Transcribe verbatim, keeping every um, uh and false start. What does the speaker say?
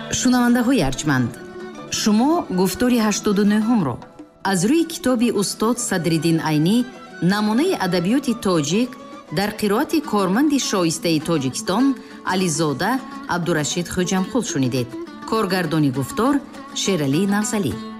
шунавандаҳои арҷманд, шумо гуфтори ҳаштоду нӯҳумро аз рӯи китоби устод Садриддин Айнӣ намунаи адабиёти тоҷик дар қироати корманди шоистаи Тоҷикистон Ализода Абдурашид Хоҷамқул шунидед. коргардони гуфтор Шералӣ Навзалӣ.